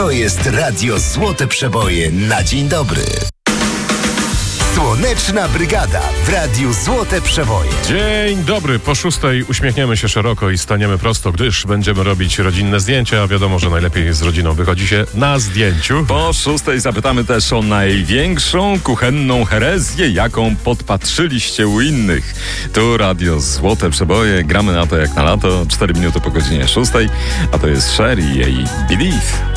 To jest Radio Złote Przeboje na dzień dobry. Słoneczna Brygada w Radiu Złote Przeboje. Dzień dobry, po 6:00 uśmiechniemy się szeroko i staniemy prosto, gdyż będziemy robić rodzinne zdjęcia. Wiadomo, że najlepiej z rodziną wychodzi się na zdjęciu. Po 6:00 zapytamy też o największą kuchenną herezję, jaką podpatrzyliście u innych. Tu Radio Złote Przeboje, gramy na to jak na lato, 4 minuty po godzinie 6:00, a to jest Cher i jej Believe.